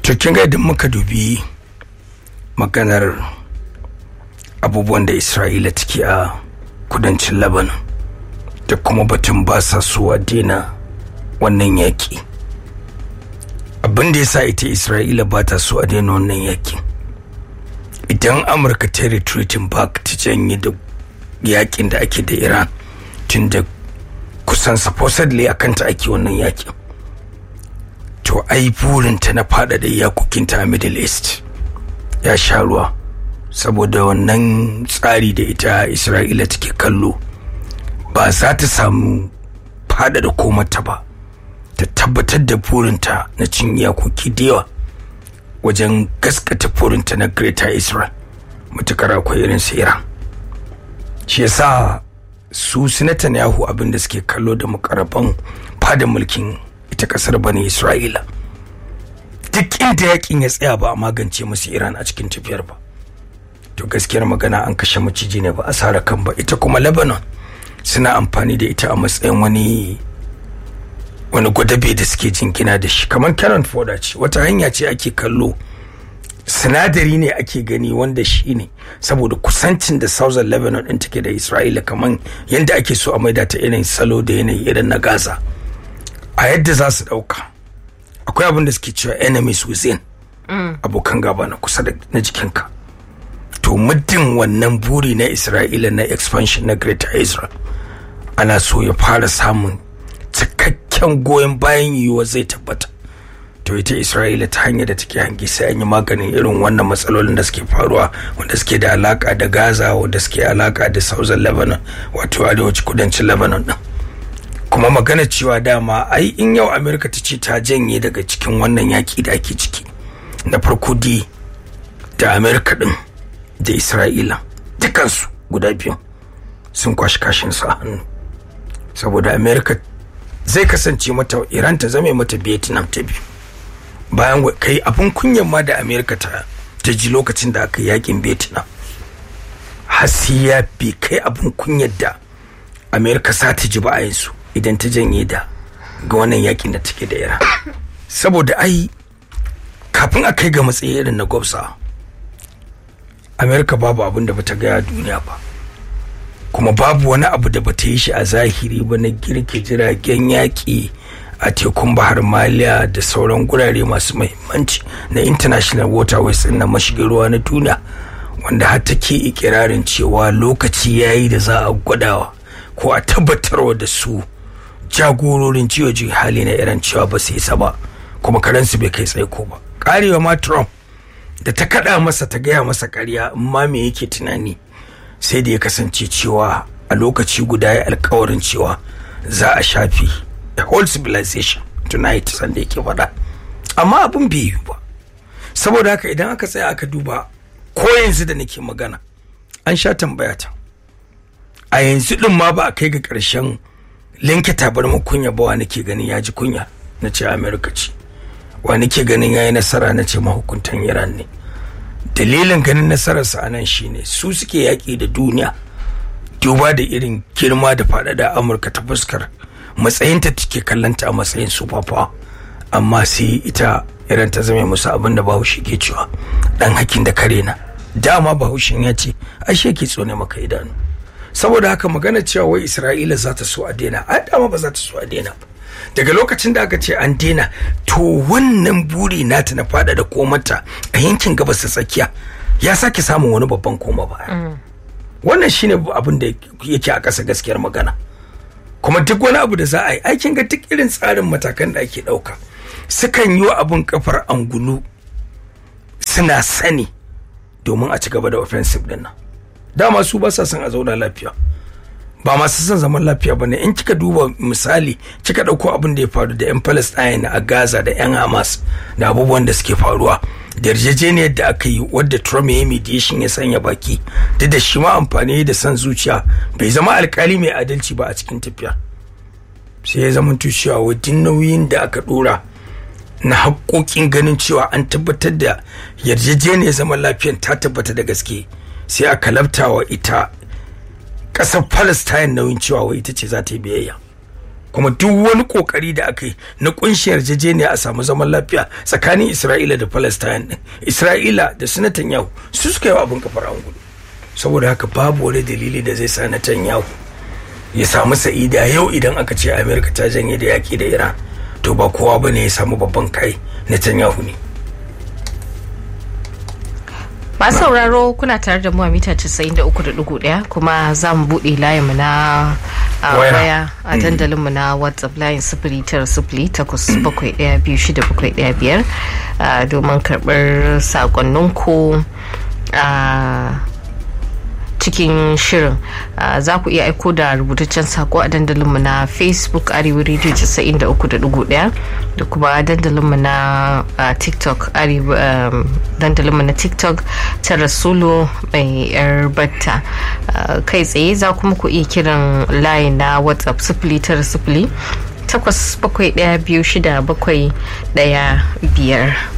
to kin ga idan muka dubi maganar abubuwan da Isra'ila take a kudancin Lebanon da kuma batun ba sa so a daina wannan yaki, abin da yasa ita Isra'ila ba ta so a daina wannan yaki, idan Amurka ta retreating back ta janye da yakin da ake da Iran tun da kusan supposedly akan ta ake wannan yakin, to ai burinta na faɗaɗa iyakokinta a Middle East ya sha ruwa, saboda wannan tsari da ita Isra'ila take kallo ba za ta samu faɗaɗa komata ba, ta tabbatar da burinta na cin iyakoki da yawa wajen gaskata burinta na Greater Israel, matukar akwai irin su Iran. Shi yasa su Netanyahu abin da suke kallo da mukarraban fadar mulkin ita kasar Bani Isra'ila, duk inda yakin ya tsaya ba a magance musu Iran a cikin tafiyar ba, to gaskiyar magana an kashe maciji ne ba a sara kan ba. Ita kuma Lebanon suna amfani da ita a matsayin wani gwadabe da suke jingina da shi, kamar Karen Foda ce, wata hanya ce ake kallo, sinadari ne ake gani wanda shi ne saboda kusancin da Southern Lebanon din take da Isra'ila, kamar yadda ake so a maida ta irin salo da yanayi irin na Gaza. A yadda za su dauka akwai abin da suke cewa enemies within, abokan gaba na kusa da na jikinka. To muddin wannan buri na Isra'ila na expansion na Greater Israel ana so ya fara samun cikakken goyon bayan yiwuwa zai tabbata, to ita Isra'ila ta hanyar da take hangi sai an yi maganin irin wannan matsalolin da suke faruwa, wanda suke da alaka da Gaza, wanda suke alaka da Southern Lebanon, wato arewaci kudancin Lebanon din. Kuma magana cewa dama ai in yau Amerika ta ce ta janye daga cikin wannan yaki da ake ciki, na farko da Amerika din da Isra'ila dukansu guda biyu sun kwashi kashin su a hannu, saboda Amerika zai kasance mata Iran ta zame mata Vietnam ta biyu, bayan kai abin kunyan ma da Amerika ta ji lokacin da aka yakin Vietnam, hasiya bi kai abin kunyar da Amerika sa ta ji ba a yanzu idan ta janye da ga wannan yakin da take da Iran. Saboda ai kafin a kai ga matsayi irin na gwabsa, Amerika babu abin da bata gaya duniya ba, kuma babu wani abu da bata yi shi a zahiri ba na girke jiragen yaƙi a tekun Bahar Maliya da sauran gurare masu muhimmanci na international waterways na mashigin ruwa na duniya, wanda har take ikirarin cewa lokaci yayi da za a gwadawa ko a tabbatarwa da su jagororin jiyoyin hali na Iran cewa ba su isa ba, kuma karansu bai kai tsaiko ba. Karewa ma Trump da ta kada masa ta gaya masa ƙarya, amma me yake tunani, sai da ya kasance cewa a lokaci guda ya alkawarin cewa za a shafi a whole civilization tonight, sanda yake faɗa, amma abin bai yi ba. Saboda haka idan aka tsaya aka duba, ko yanzu da nake magana an sha tambaya ta, a yanzu din ma ba a kai ga ƙarshen linke tabarma kunya ba, wa nake ganin ya ji kunya na ce Amerika ce, wa nake ganin ya yi nasara na ce mahukuntan Iran ne. Dalilin ganin nasararsa a nan shine su suke yaƙi da duniya, duba da irin girma da faɗaɗa Amurka ta fuskar matsayinta take kallanta a matsayin superpower, amma sai ita Iran ta zame musu abin da Bahaushe ke cewa dan hakin da kare na. Dama Bahaushen ya ce ashe ke tsone maka idanu. Saboda haka magana cewa wai Isra'ila za ta so a daina, a dama ba za ta so a daina ba. Daga lokacin da aka ce an daina, to wannan buri nata na fada da komata a yankin gabas ta tsakiya ya sake samun wani babban koma baya. Wannan shine abin da yake a ƙasa, gaskiyar magana. Kuma duk wani abu da za a yi, aikin ga duk irin tsarin matakan da ake ɗauka, sukan yi wa abin kafar angulu suna sani domin a ci gaba da offensive din nan. Dama su ba sa son a zauna lafiya, ba masu son zaman lafiya ba ne. In kika duba misali, kika ɗauko abin da ya faru da 'yan Palestine a Gaza da 'yan Hamas da abubuwan da suke faruwa, da yarjejeniyar da aka yi wadda Trump ya yi mediation ya sanya baki, duk da shi ma amfani da san zuciya bai zama alkali mai adalci ba a cikin tafiya, sai ya zama cewa wajen nauyin da aka ɗora na haƙoƙin ganin cewa an tabbatar da yarjejeniyar zaman lafiyan ta tabbata da gaske, sai aka labtawa ita ƙasar Palestine nauyin cewa wai ita ce za ta yi biyayya. kuma duk wani kokari da aka yi na kunshi yarjejeniya a samu zaman lafiya tsakanin Isra'ila da Palestine din, Isra'ila da su Netanyahu su suka yi abin kafar angulu. Saboda haka babu wani dalili da zai sa Netanyahu ya samu sa'ida yau idan aka ce Amerika ta janye da yaki da Iran, to ba kowa bane ya samu babban kai, Netanyahu ne. Masu sauraro kuna tare da mu a mita 93.1 kuma za mu buɗe layinmu na waya a dandalinmu na WhatsApp layin 0908712615 domin karɓar sakonninku a cikin shirin. Za ku iya aiko da rubutaccen sako a dandalinmu na Facebook Arewa Radio 93.1 da kuma dandalinmu na TikTok dandalinmu na TikTok ta Rasulu mai yar batta. Kai tsaye za kuma ku iya kiran layin na WhatsApp 0908712615.